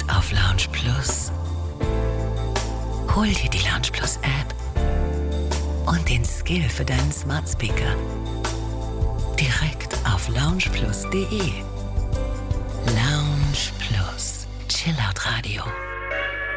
direkt auf Lounge Plus. Hol dir die Lounge Plus App und den Skill für deinen Smart Speaker. Direkt auf loungeplus.de. Lounge Plus. Chillout Radio.